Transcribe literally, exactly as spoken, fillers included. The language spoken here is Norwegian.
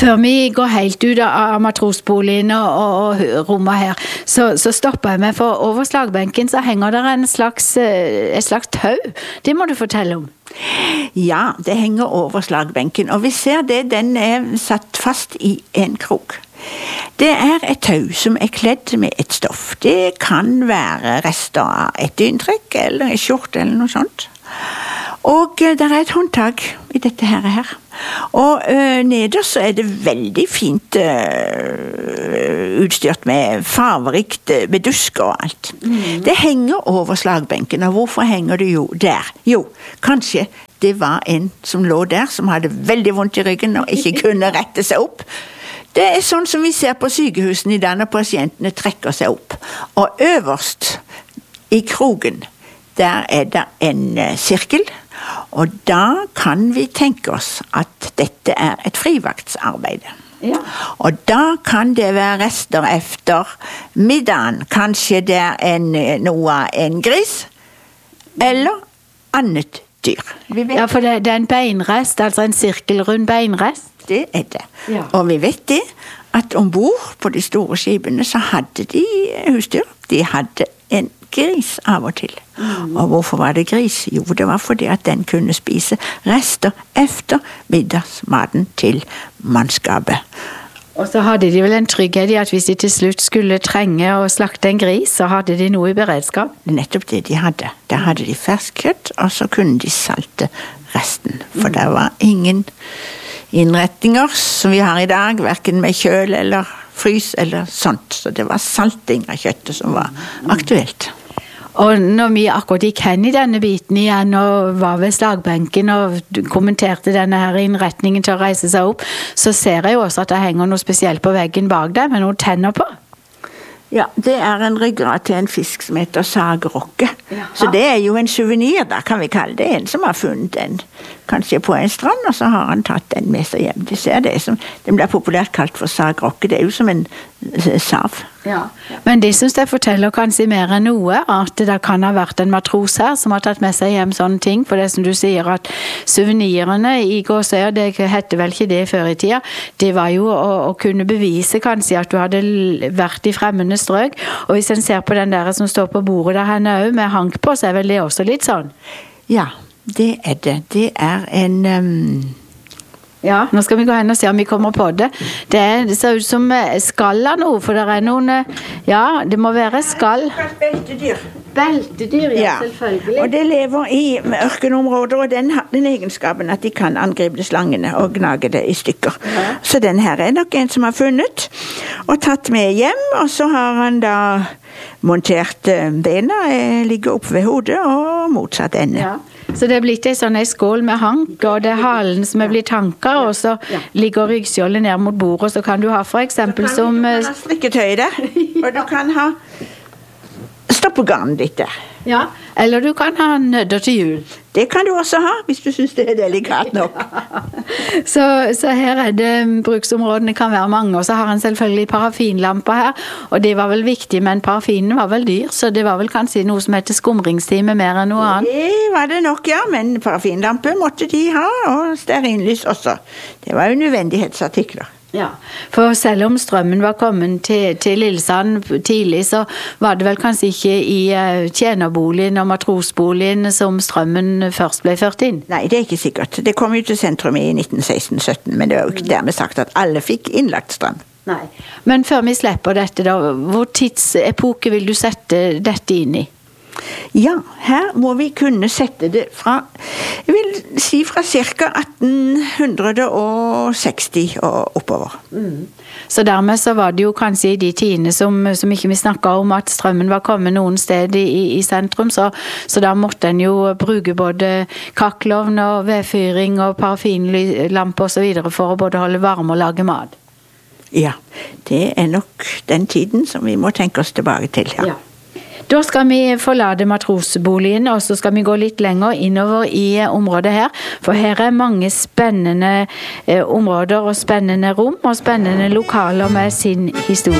Før vi går helt ut av matrosboligen og, og, og rommet her, så, så stopper jeg meg, for over slagbenken så henger der en slags, et slags tau. Det må du fortelle om. Ja, det henger over slagbenken, og vi ser det, den er satt fast i en krok. Det er et tau som er kledd med et stoff. Det kan være rester av et dyntrekk eller en skjorte eller noe sånt. Og det er et håndtag i dette her. her. Og øh, nederst så er det veldig fint øh, utstyrt med farverikt, med dusker og alt. Mm. Det henger over slagbenken, og hvorfor henger det jo der? Jo, kanskje det var en som lå der, som hadde veldig vondt i ryggen og ikke kunne rette seg opp. Det er sånn som vi ser på sykehusene i dag når pasientene trekker seg opp. Og øverst i krogen, der er det en uh, sirkel, og da kan vi tenke oss at dette er et frivaktsarbeid. Ja. Og da kan det være rester efter middagen. Kanskje det er en, noe av en gris, eller annet dyr. Ja, for det, det er en beinrest, altså en sirkelrund beinrest. Det er det. Ja. Og vi vet det, at ombord på de store skipene så hadde de husdyr. De hadde en gris av og til. Mm. Og hvorfor var det gris? Jo, det var fordi at den kunne spise rester efter middagsmaten til mannskapet. Og så hadde de vel en trygghet i at hvis de til slutt skulle trenge å slakte en gris, så hadde de noe i beredskap? Nettopp det de hadde. Der hadde de fersk kjøtt, og så kunne de salte resten. For mm. det var ingen innretninger som vi har i dag, hverken med kjøl eller frys eller sånt. Så det var salting av kjøttet som var aktuelt. Og når vi akkurat gikk hen i denne biten igjen og var ved slagbenken og kommenterte denne her innretningen til å reise seg opp, så ser jeg jo også at det henger noe spesielt på veggen bak der med noen tenner på. Ja, det er en ryggrad til en fisk som heter sagrokke. Jaha. Så det er jo en souvenir, da kan vi kalle det. En som har funnet den, kanskje på en strand, og så har han tatt den med seg hjem. De ser det som, den blir populært kalt for sagrokke. Det er jo som en sav. Ja. Men de synes jeg forteller kanskje mer enn noe, at det kan ha vært en matros her som har tatt med seg hjem sånne ting, for det som du sier at souvenirene i gåsøyer, det hette vel ikke det før i tida, det var jo å, å kunne bevise kanskje at du hadde vært i fremmede strøk, og hvis en ser på den der som står på bordet der henne også med hank på, så er vel det også litt sånn? Ja, det er det. Det er en... Um Ja, nå skal vi gå hen og se om vi kommer på det. Det, er, det ser ut som skall av noe, for det er noen, ja, det må være skall. Beltedyr. Beltedyr, ja, ja, selvfølgelig. Og det lever i ørkenområder, og den har den egenskapen at de kan angripe slangene og gnage det i stykker. Ja. Så den her er nok en som har funnet og tatt med hjem, og så har han da montert bena, ligger opp ved hodet og motsatt ende. Ja. Så det er blitt en sånn en skål med hank, og det er halen som er blitt hanka, og så ligger ryggskjoldet ned mot bordet, og så kan du ha for eksempel som... Du kan ha strikketøy der, og du kan ha stoppegarn ditt der. Ja, eller du kan ha nødder til jul. Det kan du også ha, hvis du synes det er delikat nok. så, så her er det, bruksområdene kan være mange, og så har han selvfølgelig parafinlamper her, og det var vel viktig, men parafinen var vel dyr, så det var vel kanskje noe som heter skumringstime mer enn noe annet. Det var det nok, ja, men parafinlampe måtte de ha, og stearinlys også. Det var jo nødvendighetsartikler. Ja, for selv om strømmen var kommet til, til Lillesand tidlig, så var det vel kanskje ikke i uh, tjenerboligen og matrosboligen som strømmen først ble ført inn? Nei, det er ikke sikkert. Det kom jo til sentrum i nitten seksten sytten, men det var jo ikke dermed sagt at alle fikk innlagt strøm. Nei, men før vi slipper dette da, hvor tidsepoke vil du sette dette inn i? Ja, her må vi kunne sette det fra, jeg vil si fra cirka atten seksti og oppover. Mm. Så dermed så var det jo kanskje i de tidene som, som ikke vi snakket om at strømmen var kommet noen sted i, i sentrum, så, så da måtte en jo bruke både kakkelovn og vedfyring og parafinlampe og så videre for å både holde varme og lage mat. Ja, det er nok den tiden som vi må tenke oss tilbake til, ja. Ja. Da skal vi forlate matrosboligen, og så skal vi gå litt lenger innover i området her, for her er mange spennende eh, områder og spennende rom og spennende lokaler med sin historie.